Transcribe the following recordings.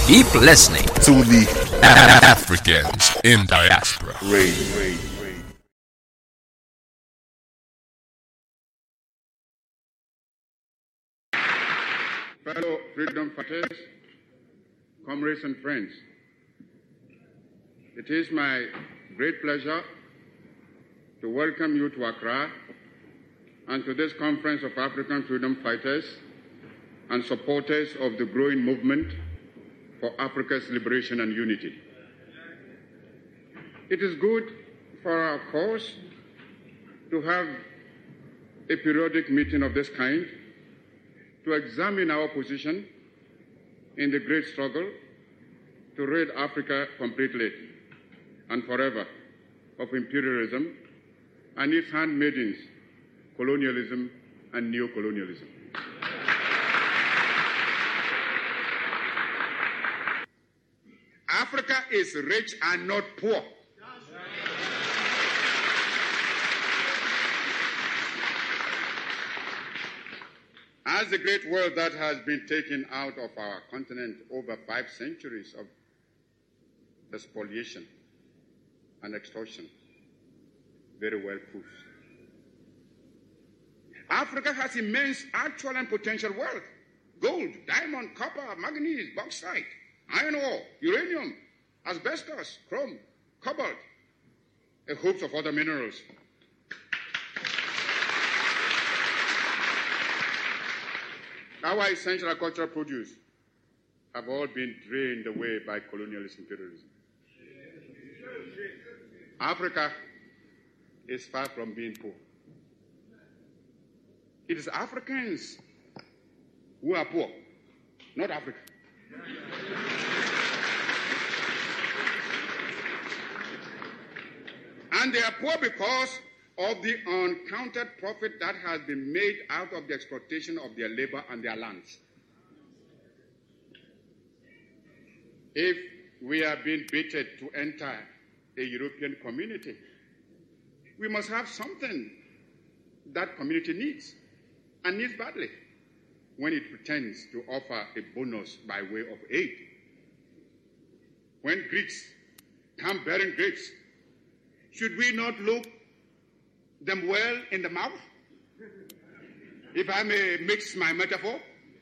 Keep listening to the Africans in Diaspora Radio. Fellow freedom fighters, comrades and friends, it is my great pleasure to welcome you to Accra and to this conference of African freedom fighters and supporters of the growing movement for Africa's liberation and unity. It is good for our cause to have a periodic meeting of this kind to examine our position in the great struggle to rid Africa completely and forever of imperialism and its handmaidens, colonialism and neocolonialism. Africa is rich and not poor. As the great wealth that has been taken out of our continent over 5 centuries of spoliation and extortion very well proves. Africa has immense actual and potential wealth: gold, diamond, copper, manganese, bauxite, iron ore, uranium, asbestos, chrome, cobalt, a host of other minerals. Our essential agricultural produce have all been drained away by colonialist imperialism. Africa is far from being poor. It is Africans who are poor, not Africa. And they are poor because of the uncounted profit that has been made out of the exploitation of their labor and their lands. If we are being baited to enter a European community, we must have something that community needs, and needs badly, when it pretends to offer a bonus by way of aid. When Greeks come bearing grapes, should we not look them well in the mouth, if I may mix my metaphor?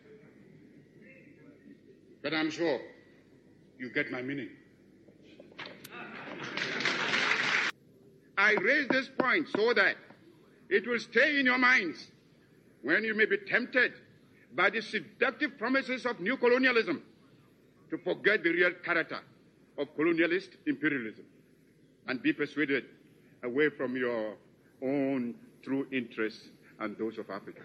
But I'm sure you get my meaning. I raise this point so that it will stay in your minds when you may be tempted by the seductive promises of new colonialism to forget the real character of colonialist imperialism and be persuaded away from your own true interests and those of Africa.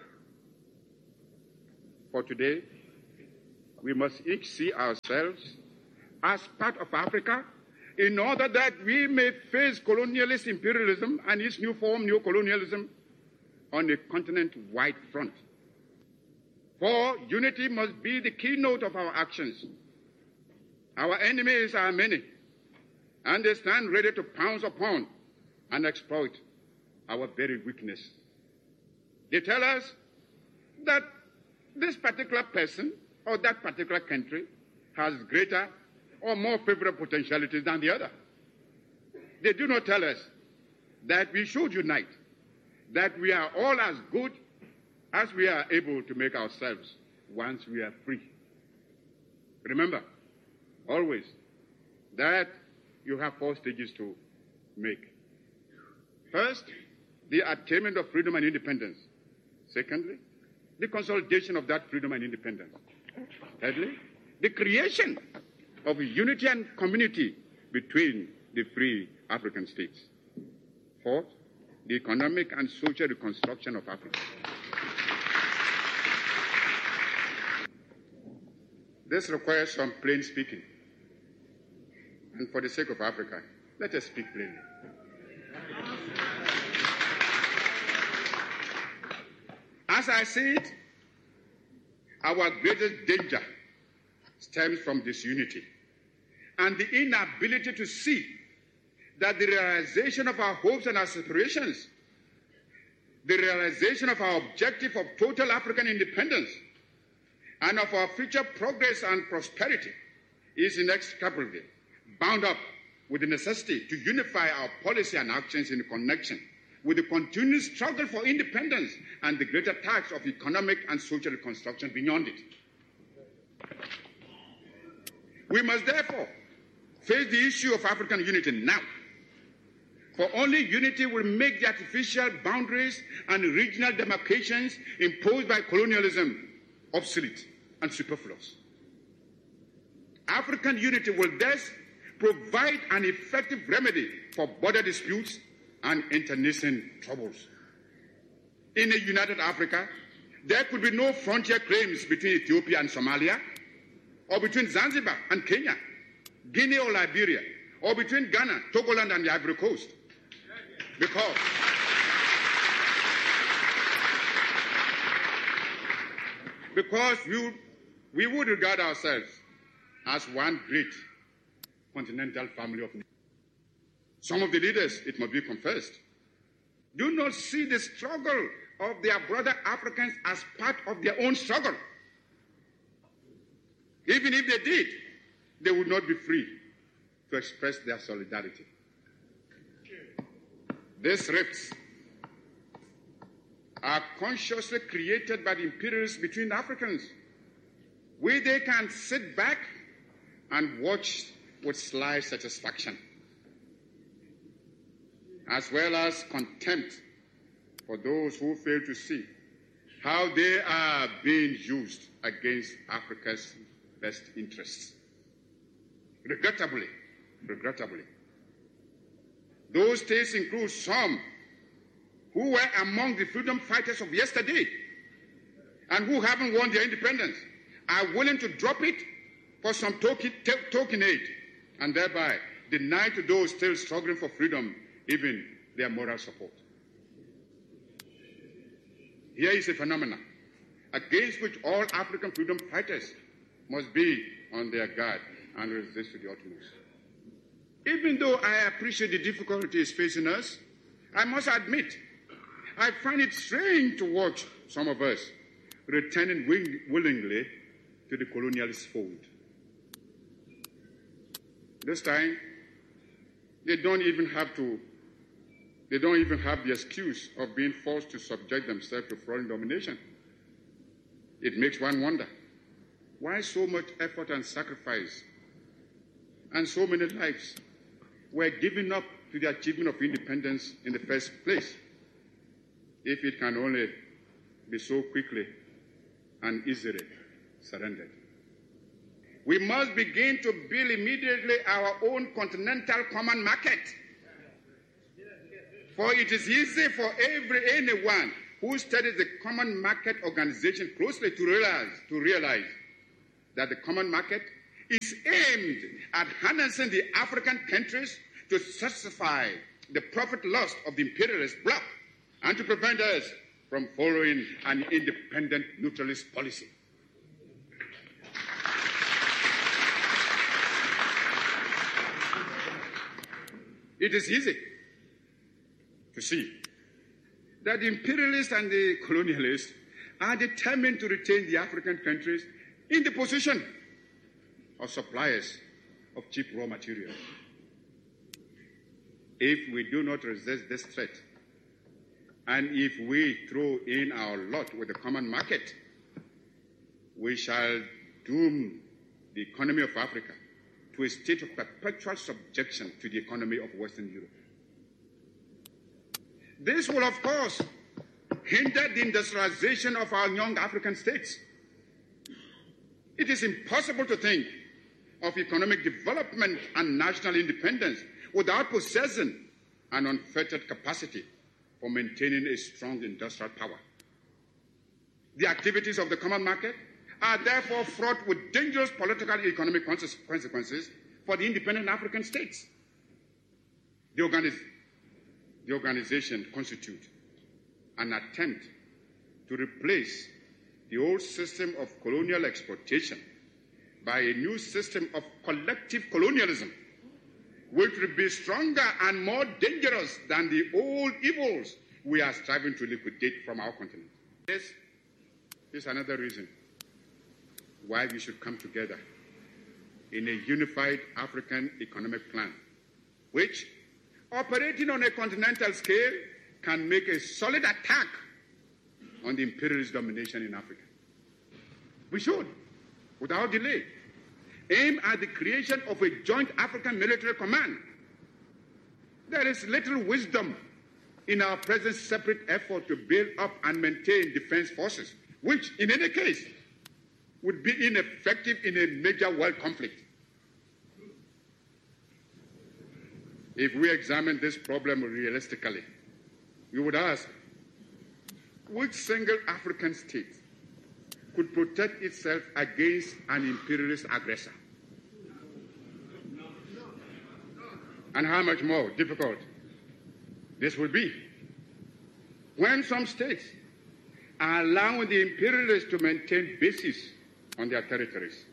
For today, we must each see ourselves as part of Africa in order that we may face colonialist imperialism and its new form, neocolonialism, on a continent-wide front. For unity must be the keynote of our actions. Our enemies are many, and they stand ready to pounce upon and exploit our very weakness. They tell us that this particular person or that particular country has greater or more favorable potentialities than the other. They do not tell us that we should unite, that we are all as good as we are able to make ourselves once we are free. Remember, always, that you have 4 stages to make. First, the attainment of freedom and independence. Secondly, the consolidation of that freedom and independence. Thirdly, the creation of unity and community between the free African states. Fourth, the economic and social reconstruction of Africa. This requires some plain speaking. And for the sake of Africa, let us speak plainly. As I see it, our greatest danger stems from disunity and the inability to see that the realization of our hopes and aspirations, the realization of our objective of total African independence, and of our future progress and prosperity is inextricably bound up with the necessity to unify our policy and actions in connection with the continued struggle for independence and the greater task of economic and social reconstruction beyond it. We must therefore face the issue of African unity now, for only unity will make the artificial boundaries and regional demarcations imposed by colonialism obsolete and superfluous. African unity will thus provide an effective remedy for border disputes and internecine troubles. In a united Africa, there could be no frontier claims between Ethiopia and Somalia, or between Zanzibar and Kenya, Guinea or Liberia, or between Ghana, Togoland, and the Ivory Coast. Because we would regard ourselves as one great continental family of nations. Some of the leaders, it must be confessed, do not see the struggle of their brother Africans as part of their own struggle. Even if they did, they would not be free to express their solidarity. These rifts are consciously created by the imperialists between Africans, where they can sit back and watch with sly satisfaction, as well as contempt for those who fail to see how they are being used against Africa's best interests. Regrettably, those states include some who were among the freedom fighters of yesterday and who haven't won their independence, are willing to drop it for some token aid, and thereby deny to those still struggling for freedom even their moral support. Here is a phenomenon against which all African freedom fighters must be on their guard and resist to the utmost. Even though I appreciate the difficulties facing us, I must admit, I find it strange to watch some of us returning willingly to the colonialist fold. This time, they don't even have the excuse of being forced to subject themselves to foreign domination. It makes one wonder, why so much effort and sacrifice and so many lives were given up to the achievement of independence in the first place, if it can only be so quickly and easily surrendered. We must begin to build immediately our own continental common market. For it is easy for anyone who studies the Common Market Organization closely to realize that the common market is aimed at harnessing the African countries to satisfy the profit lust of the imperialist bloc and to prevent us from following an independent neutralist policy. It is easy to see that the imperialists and the colonialists are determined to retain the African countries in the position of suppliers of cheap raw materials. If we do not resist this threat, and if we throw in our lot with the common market, we shall doom the economy of Africa to a state of perpetual subjection to the economy of Western Europe. This will, of course, hinder the industrialization of our young African states. It is impossible to think of economic development and national independence without possessing an unfettered capacity for maintaining a strong industrial power. The activities of the common market are therefore fraught with dangerous political and economic consequences for the independent African states. The organization constitutes an attempt to replace the old system of colonial exploitation by a new system of collective colonialism, which will be stronger and more dangerous than the old evils we are striving to liquidate from our continent. This is another reason why we should come together in a unified African economic plan, which, operating on a continental scale, can make a solid attack on the imperialist domination in Africa. We should, without delay, aim at the creation of a joint African military command. There is little wisdom in our present separate effort to build up and maintain defense forces, which, in any case, would be ineffective in a major world conflict. If we examine this problem realistically, we would ask, which single African state could protect itself against an imperialist aggressor? And how much more difficult this would be when some states are allowing the imperialists to maintain bases on their territories.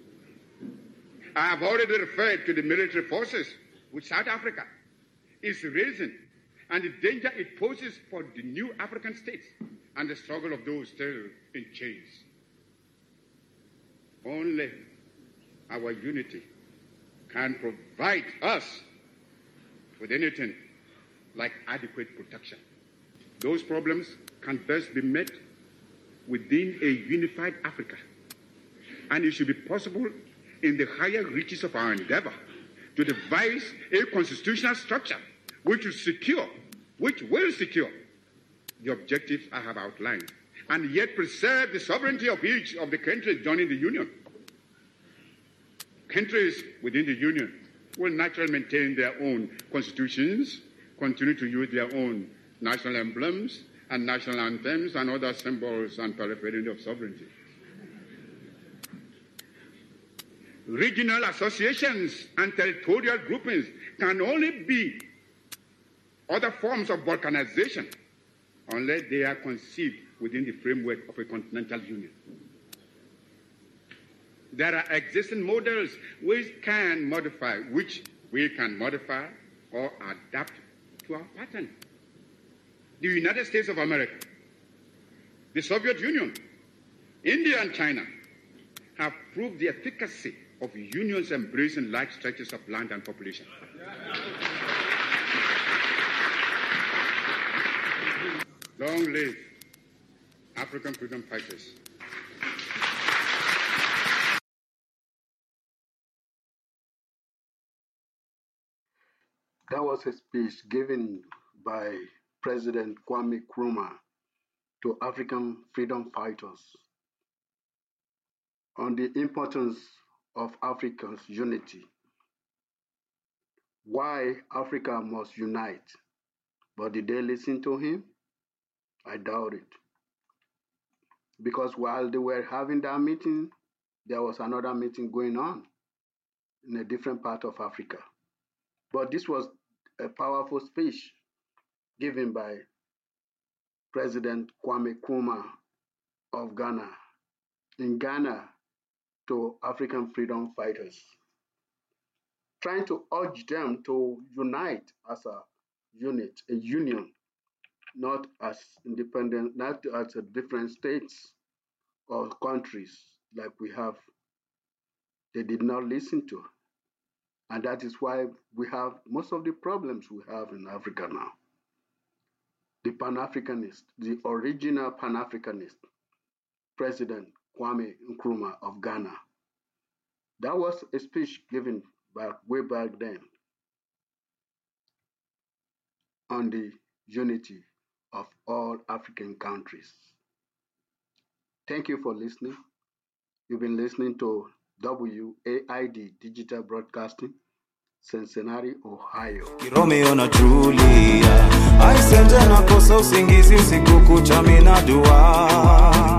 I have already referred to the military forces which South Africa is raising and the danger it poses for the new African states and the struggle of those still in chains. Only our unity can provide us with anything like adequate protection. Those problems can best be met within a unified Africa. And it should be possible in the higher reaches of our endeavor to devise a constitutional structure which will secure the objectives I have outlined, and yet preserve the sovereignty of each of the countries joining the Union. Countries within the Union will naturally maintain their own constitutions, continue to use their own national emblems and national anthems and other symbols and paraphernalia of sovereignty. Regional associations and territorial groupings can only be other forms of balkanization unless they are conceived within the framework of a continental union. There are existing models which we can modify or adapt to our pattern. The United States of America, the Soviet Union, India and China have proved the efficacy of unions embracing large stretches of land and population. Long live African freedom fighters. That was a speech given by President Kwame Nkrumah to African freedom fighters on the importance of Africa's unity, why Africa must unite. But did they listen to him? I doubt it. Because while they were having that meeting, there was another meeting going on in a different part of Africa. But this was a powerful speech given by President Kwame Nkrumah of Ghana, in Ghana, to African freedom fighters, trying to urge them to unite as a unit, a union, not as independent, not as a different states or countries like we have. They did not listen to. And that is why we have most of the problems we have in Africa now. The Pan-Africanist, the original Pan-Africanist, President Kwame Nkrumah of Ghana. That was a speech given way back then on the unity of all African countries. Thank you for listening. You've been listening to WAID Digital Broadcasting, Cincinnati, Ohio. Romeo na Julia, I sent na kosa usingizi usiku kucha mina dua.